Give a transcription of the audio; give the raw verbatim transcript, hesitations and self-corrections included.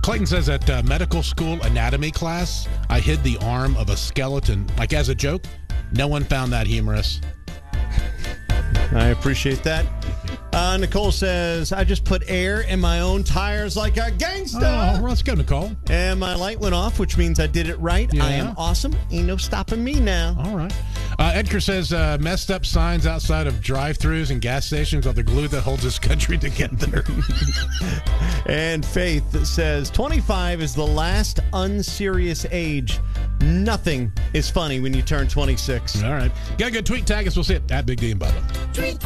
Clayton says at uh, medical school anatomy class, I hid the arm of a skeleton, like as a joke. No one found that humorous. I appreciate that. Uh, Nicole says, I just put air in my own tires like a gangster. Oh, well, let's go, Nicole. And my light went off, which means I did it right. Yeah. I am awesome. Ain't no stopping me now. All right. Uh, Edgar says uh, messed up signs outside of drive-thrus and gas stations are the glue that holds this country together. And Faith says, twenty-five is the last unserious age. Nothing is funny when you turn twenty-six. All right. Got a good tweet. Tag us. We'll see it at Big D and Bubba. Tweet.